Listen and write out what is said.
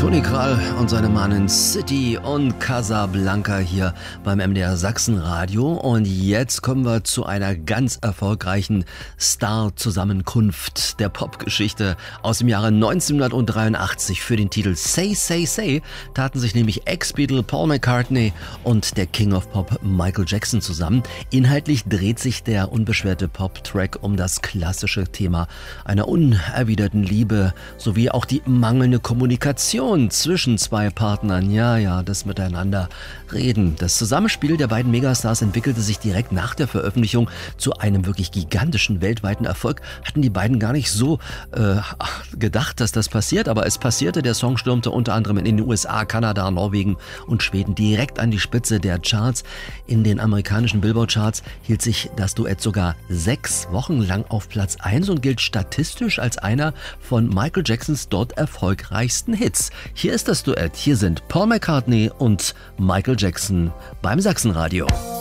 Toni Kral und seine Mannen City und Casablanca hier beim MDR Sachsenradio. Und jetzt kommen wir zu einer ganz erfolgreichen Star-Zusammenkunft der Popgeschichte aus dem Jahre 1983. Für den Titel Say, Say, Say taten sich nämlich Ex-Beatle Paul McCartney und der King of Pop Michael Jackson zusammen. Inhaltlich dreht sich der unbeschwerte Pop-Track um das klassische Thema einer unerwiderten Liebe sowie auch die mangelnde Kommunikation zwischen zwei Partnern. Ja, das Miteinander reden. Das Zusammenspiel der beiden Megastars entwickelte sich direkt nach der Veröffentlichung zu einem wirklich gigantischen weltweiten Erfolg. Hatten die beiden gar nicht so gedacht, dass das passiert, aber es passierte. Der Song stürmte unter anderem in den USA, Kanada, Norwegen und Schweden direkt an die Spitze der Charts. In den amerikanischen Billboard-Charts hielt sich das Duett sogar 6 Wochen lang auf Platz 1 und gilt statistisch als einer von Michael Jacksons dort erfolgreichsten Hits. Hier ist das Duett. Hier sind Paul McCartney und Michael Jackson beim Sachsenradio.